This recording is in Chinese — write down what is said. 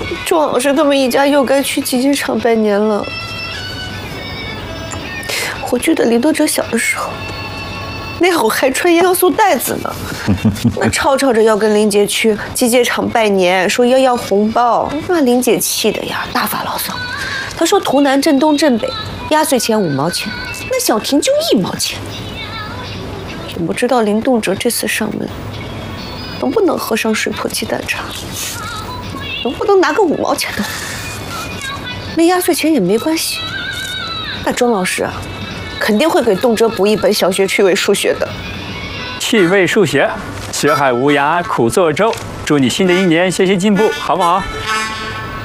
庄老师他们一家又该去集结场拜年了。我记得李德哲小的时候，那会儿还穿烟素袋子呢，那吵着要跟林姐去集结场拜年，说要红包，那林姐气的呀，大发牢骚。她说图南镇东镇北，压岁钱5毛钱，那小婷就1毛钱。也不知道林动辄这次上门，能不能喝上水破鸡蛋茶，能不能拿个5毛钱的？没压岁钱也没关系，那庄老师啊，肯定会给动辄补一本小学趣味数学的。 趣味数学，学海无涯苦作舟。祝你新的一年学习进步，好不好？